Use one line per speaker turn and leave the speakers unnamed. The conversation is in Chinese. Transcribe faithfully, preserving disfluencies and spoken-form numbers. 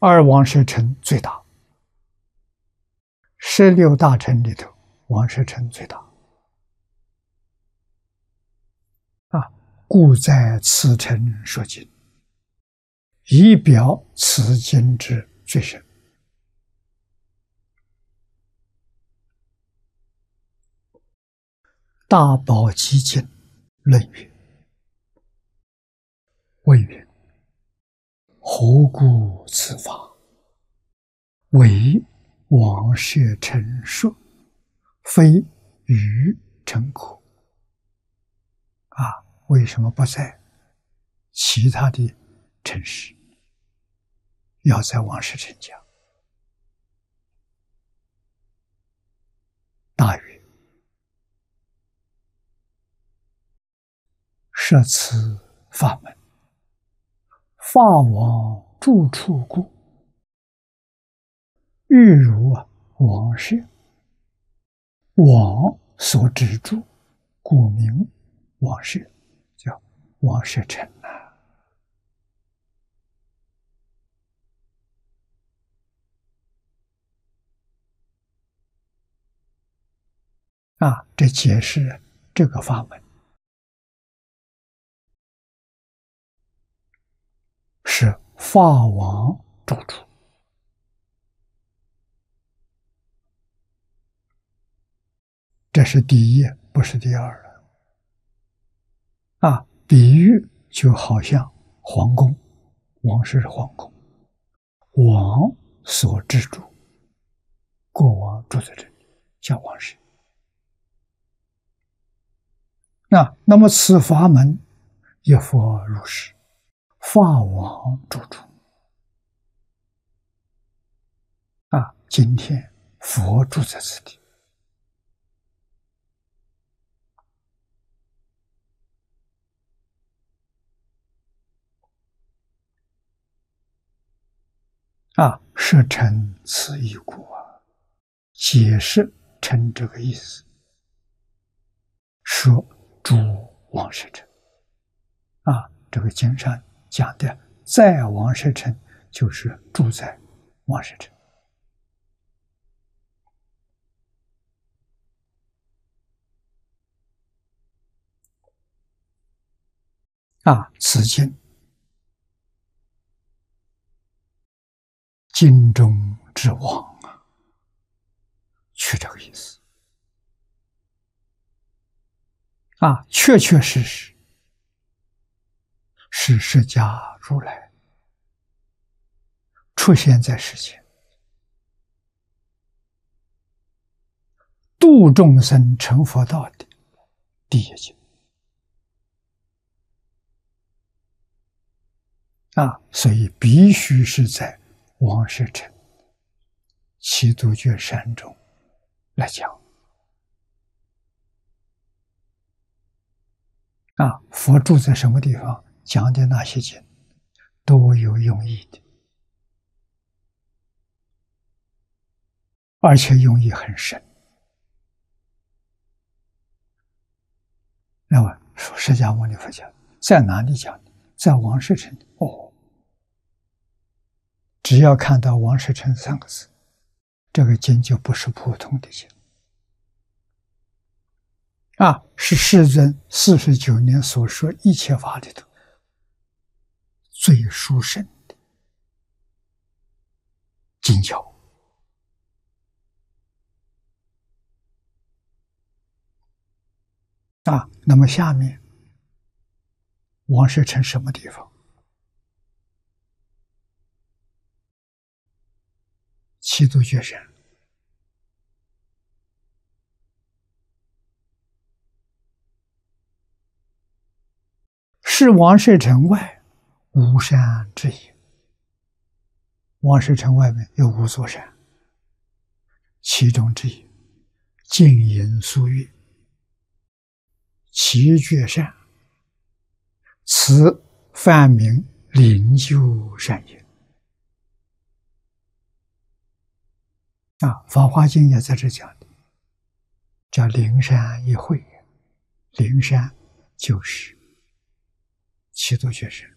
而王舍城最大，十六大城里头，王舍城最大。啊，故在此城说经，以表此经之最深。大宝积经论曰：谓云，何故此法为王舍城说，非余城苦？啊，为什么不在其他的城市，要在王舍城讲？大曰：设此法门，法王住处故，欲如王舍，王所之住，故名王舍，叫王舍城啊。啊，这解释这个法门是法王住处。这是第一，不是第二了。啊，比喻就好像皇宫，王室是皇宫，王所之住，国王住在这里，叫王室。那那么此法门亦复如是，法王住处。啊，今天佛住在此地。啊，是成此一故啊，解释成这个意思，说住王舍城。啊，这个经上讲的在王舍城，就是住在王舍城。啊，此经经中之王啊，取这个意思。啊，确确实实是释迦如来出现在世间，度众生成佛道的第一经。啊，所以必须是在王舍城七度觉山中来讲。啊，佛住在什么地方，讲的那些经都有用意的，而且用意很深。那么说释迦牟尼佛讲在哪里讲的？在王舍城。哦，只要看到王舍城三个字，这个经就不是普通的经啊，是世尊四十九年所说一切法里头最殊胜的经教。啊，那么下面王舍城什么地方？七度觉山。是王舍城外五山之一。王舍城外面有五座山，其中之一净隐苏月，七觉山，此梵名灵鹫山也。啊，《法华经》也在这讲的，叫灵山一会。灵山就是七度觉山。